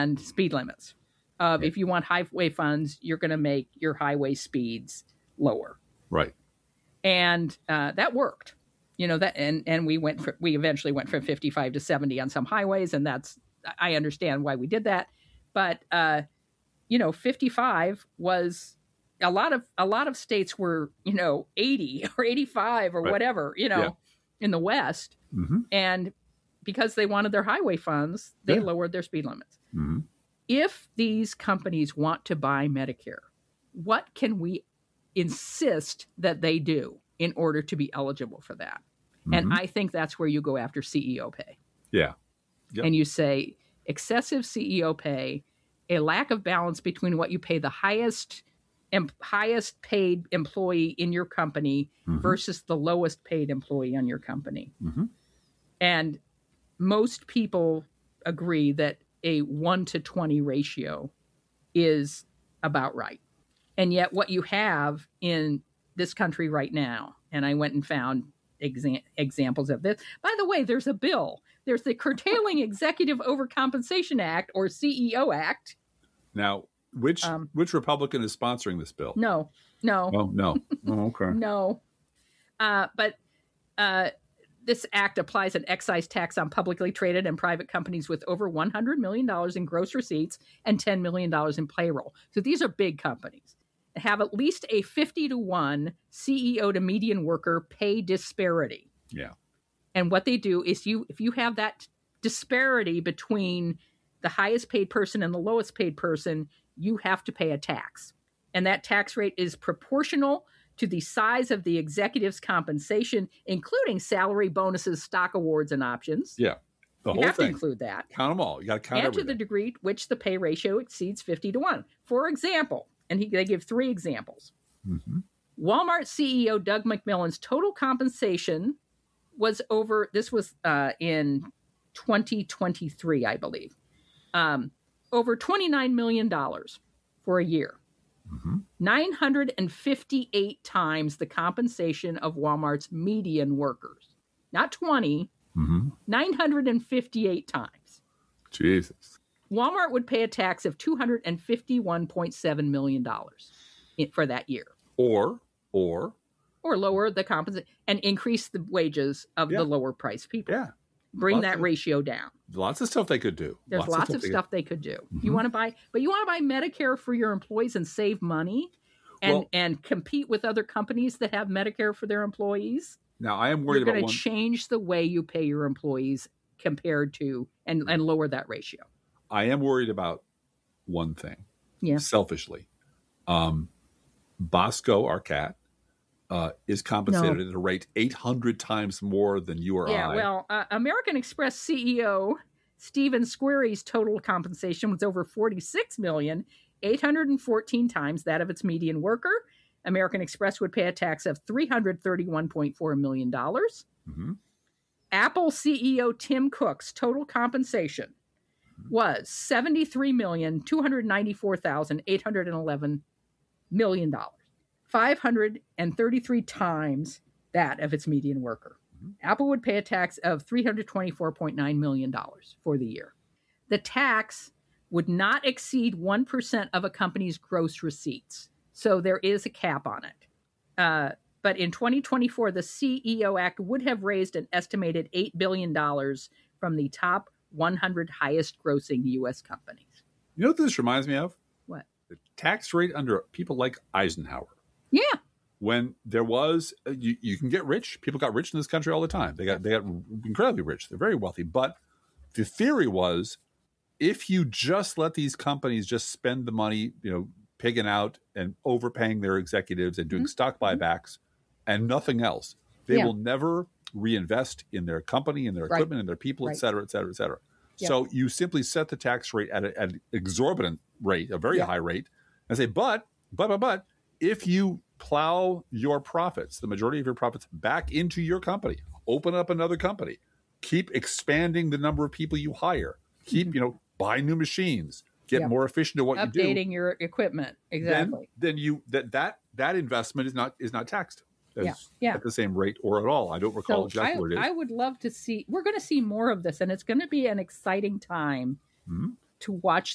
and speed limits. If you want highway funds, you're going to make your highway speeds lower. Right. And that worked. And we eventually went from 55 to 70 on some highways, and I understand why we did that. But 55 was a lot of states were 80 or 85 or whatever in the West, and because they wanted their highway funds, they lowered their speed limits. If these companies want to buy Medicare, what can we insist that they do in order to be eligible for that? And I think that's where you go after CEO pay. Yeah. Yep. And you say excessive CEO pay, a lack of balance between what you pay the highest paid employee in your company versus the lowest paid employee on your company. And most people agree that a 1-to-20 ratio is about right. And yet what you have in this country right now, and I went and found examples of this. By the way, there's a bill. There's the Curtailing Executive Overcompensation Act, or CEO Act. Now, which Republican is sponsoring this bill? No. Oh, no. Oh, okay. No. But this act applies an excise tax on publicly traded and private companies with over $100 million in gross receipts and $10 million in payroll. So these are big companies. Have at least a 50-to-1 CEO to median worker pay disparity. Yeah. And what they do is if you have that disparity between the highest paid person and the lowest paid person, you have to pay a tax. And that tax rate is proportional to the size of the executive's compensation, including salary, bonuses, stock awards, and options. Yeah. The you whole have thing. to include that. Count them all. You got to count and everything. to the degree to which the pay ratio exceeds 50-to-1. For example, and they give 3 examples. Walmart CEO Doug McMillon's total compensation was in 2023, I believe, over $29 million for a year. 958 times the compensation of Walmart's median workers. Not 20, 958 times. Jesus. Walmart would pay a tax of $251.7 million for that year. Or lower the compensation and increase the wages of the lower priced people. Yeah. Bring that ratio down. Lots of stuff they could do. There's lots of stuff they could do. You want to buy Medicare for your employees and save money and compete with other companies that have Medicare for their employees. Now, I am worried You're about going to change the way you pay your employees compared to and lower that ratio. I am worried about one thing. Yeah. Selfishly. Bosco, our cat, is compensated at a rate 800 times more than you or I. Yeah, well, American Express CEO Stephen Squerry's total compensation was over $46 million, 814 times that of its median worker. American Express would pay a tax of $331.4 million. Apple CEO Tim Cook's total compensation was $73,294,811 million, 533 times that of its median worker. Apple would pay a tax of $324.9 million for the year. The tax would not exceed 1% of a company's gross receipts. So there is a cap on it. But in 2024, the CEO Act would have raised an estimated $8 billion from the top 100 highest grossing U.S. companies. You know what this reminds me of? What? The tax rate under people like Eisenhower. Yeah. When there was, you can get rich. People got rich in this country all the time. They got incredibly rich. They're very wealthy. But the theory was, if you just let these companies just spend the money, pigging out and overpaying their executives and doing stock buybacks and nothing else, they will never reinvest in their company, in their equipment, in their people, et cetera, et cetera, et cetera. Yeah. So you simply set the tax rate at an exorbitant rate, a very high rate, and say, but, if you plow your profits, the majority of your profits, back into your company, open up another company, keep expanding the number of people you hire, keep, buy new machines, get more efficient at what you do. Updating your equipment. Exactly. Then you that investment is not taxed at the same rate or at all. I don't recall exactly what it is. I would love to see, we're going to see more of this, and it's going to be an exciting time to watch